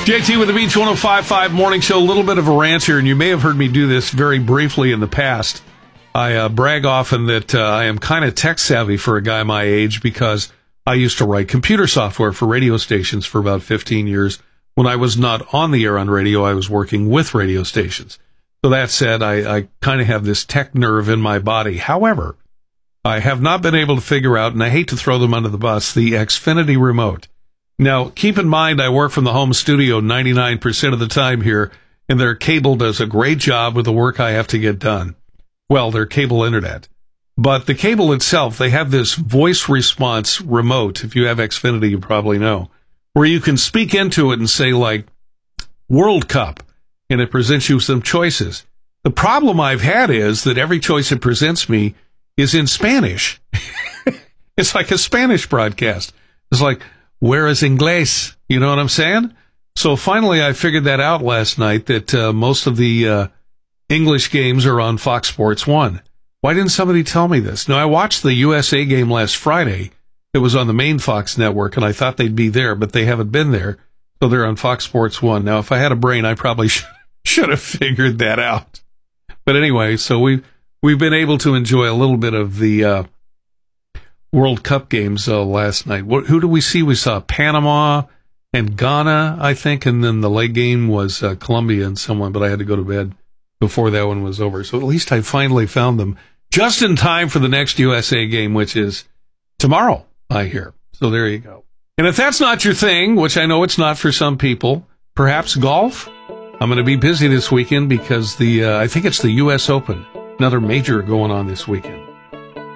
JT with the Beach 105.5 Morning Show. A little bit of a rant here, and you may have heard me do this very briefly in the past. I brag often that I am kind of tech savvy for a guy my age because I used to write computer software for radio stations for about 15 years. When I was not on the air on radio, I was working with radio stations. So that said, I kind of have this tech nerve in my body. However, I have not been able to figure out, and I hate to throw them under the bus, the Xfinity remote. Now, keep in mind, I work from the home studio 99% of the time here, and their cable does a great job with the work I have to get done. Well, their cable internet. But the cable itself, they have this voice response remote. If you have Xfinity, you probably know, where you can speak into it and say, like, World Cup, and it presents you some choices. The problem I've had is that every choice it presents me is in Spanish. It's like a Spanish broadcast. It's like, where is inglés? You know what I'm saying? So finally I figured that out last night, that most of the English games are on Fox Sports 1. Why didn't somebody tell me this? Now, I watched the USA game last Friday. It was on the main Fox network, and I thought they'd be there, but they haven't been there. So they're on Fox Sports 1. Now, if I had a brain, I probably should have figured that out. But anyway, so we've been able to enjoy a little bit of the World Cup games last night. Who do we see? We saw Panama and Ghana, I think, and then the late game was Colombia and someone, but I had to go to bed before that one was over. So at least I finally found them just in time for the next USA game, which is tomorrow, I hear. So there you go. And if that's not your thing, which I know it's not for some people, perhaps golf? I'm going to be busy this weekend because I think it's the U.S. Open, another major going on this weekend.